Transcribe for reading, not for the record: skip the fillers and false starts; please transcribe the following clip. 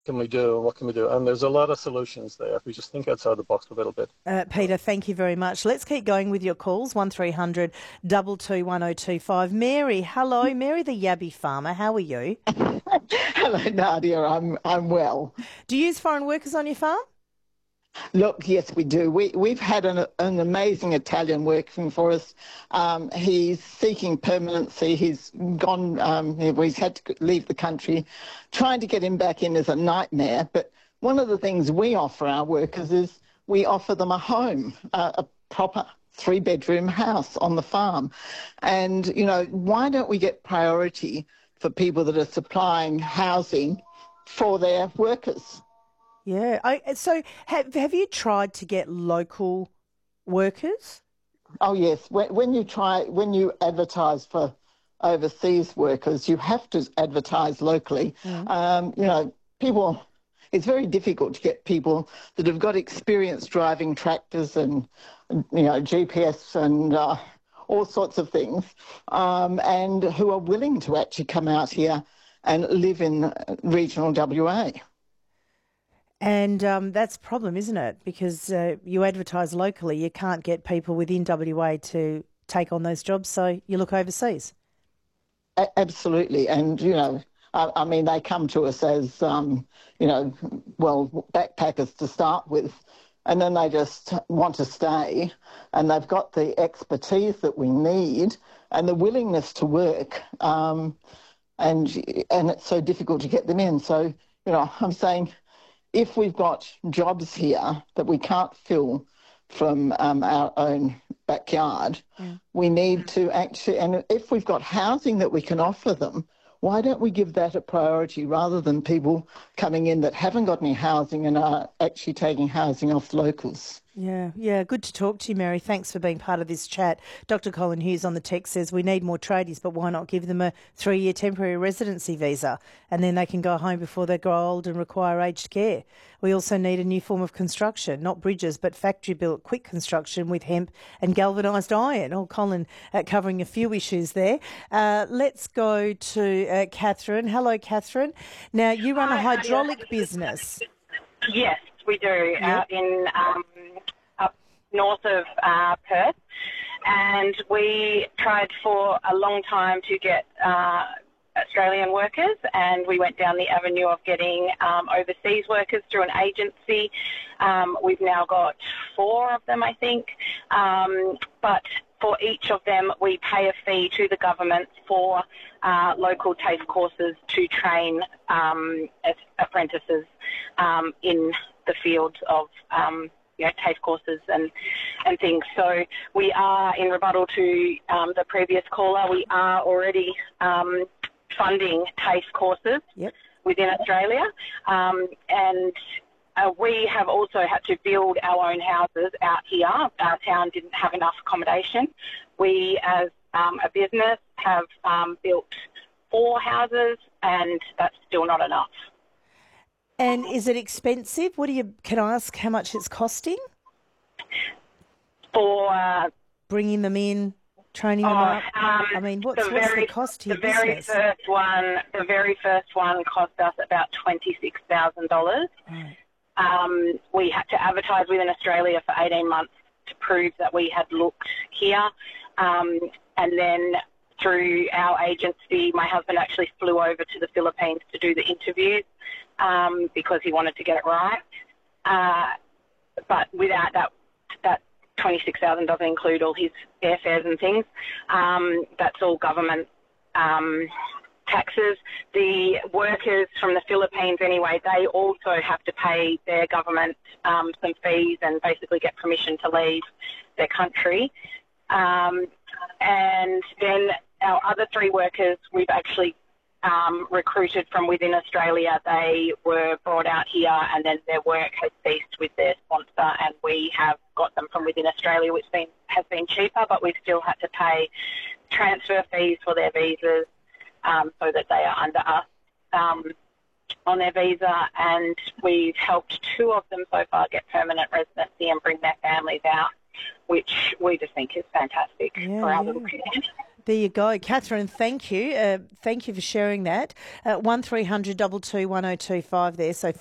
can we do? What can we do? And there's a lot of solutions there if we just think outside the box a little bit. Peter, thank you very much. Let's keep going with your calls, 1300 221 Mary, hello. Mary the Yabby farmer, how are you? Hello, Nadia. I'm well. Do you use foreign workers on your farm? Look, yes, we do. We've had an amazing Italian working for us. He's seeking permanency. He's gone. He's had to leave the country. Trying to get him back in is a nightmare. But one of the things we offer our workers is we offer them a home, a proper 3-bedroom house on the farm. And why don't we get priority for people that are supplying housing for their workers? Yeah. So have you tried to get local workers? Oh, yes. When you advertise for overseas workers, you have to advertise locally. People, it's very difficult to get people that have got experience driving tractors and, GPS and all sorts of things, and who are willing to actually come out here and live in regional WA. And that's a problem, isn't it? Because you advertise locally, you can't get people within WA to take on those jobs, so you look overseas. Absolutely. And, I mean, they come to us as, backpackers to start with, and then they just want to stay, and they've got the expertise that we need and the willingness to work, and it's so difficult to get them in. So, I'm saying, if we've got jobs here that we can't fill from our own backyard, we need to actually, and if we've got housing that we can offer them, why don't we give that a priority rather than people coming in that haven't got any housing and are actually taking housing off locals? Yeah. Good to talk to you, Mary. Thanks for being part of this chat. Dr. Colin Hughes on the text says we need more tradies, but why not give them a 3-year temporary residency visa and then they can go home before they grow old and require aged care. We also need a new form of construction, not bridges, but factory-built quick construction with hemp and galvanised iron. Oh, Colin, covering a few issues there. Let's go to Catherine. Hello, Catherine. Now, you run a hydraulic business. Yes, we do, out in up north of Perth, and we tried for a long time to get Australian workers, and we went down the avenue of getting overseas workers through an agency. We've now got 4 of them, I think, but for each of them we pay a fee to the government for local TAFE courses to train apprentices in the field of TAFE courses and things. So we are, in rebuttal to the previous caller, we are already funding TAFE courses within Australia, and we have also had to build our own houses out here. Our town didn't have enough accommodation. We, as a business, have built 4 houses, and that's still not enough. And is it expensive? Can I ask how much it's costing? For bringing them in, training them up. I mean, what's the cost to your business? The very first one cost us about $26,000. Right. We had to advertise within Australia for 18 months to prove that we had looked here, and then through our agency, my husband actually flew over to the Philippines to do the interviews because he wanted to get it right. But without that $26,000 doesn't include all his airfares and things. That's all government taxes. The workers from the Philippines, anyway, they also have to pay their government some fees and basically get permission to leave their country. And then our other 3 workers, we've actually recruited from within Australia. They were brought out here and then their work has ceased with their sponsor, and we have got them from within Australia, which has been cheaper, but we've still had to pay transfer fees for their visas so that they are under us on their visa, and we've helped 2 of them so far get permanent residency and bring their families out, which we just think is fantastic for our little community. There you go. Catherine, thank you. Thank you for sharing that. 1300 222 1025 there. So